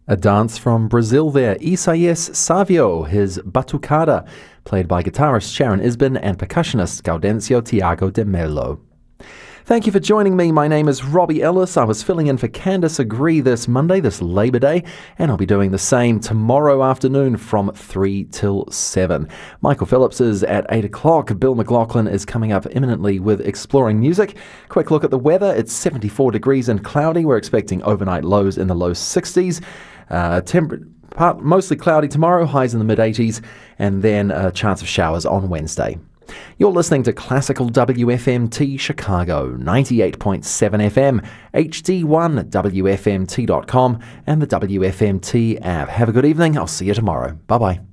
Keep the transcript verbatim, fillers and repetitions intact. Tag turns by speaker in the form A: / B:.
A: A dance from Brazil there, Isaías Savio, his Batucada, played by guitarist Sharon Isbin and percussionist Gaudencio Tiago de Melo. Thank you for joining me. My name is Robbie Ellis. I was filling in for Candice Agree this Monday, this Labour Day, and I'll be doing the same tomorrow afternoon from three till seven. Michael Phillips is at eight o'clock. Bill McLaughlin is coming up imminently with Exploring Music. Quick look at the weather. It's seventy-four degrees and cloudy. We're expecting overnight lows in the low sixties. Uh, temp- part, mostly cloudy tomorrow, highs in the mid eighties, and then a chance of showers on Wednesday. You're listening to Classical W F M T Chicago, ninety-eight point seven F M, H D one, W F M T dot com, and the W F M T app. Have a good evening. I'll see you tomorrow. Bye-bye.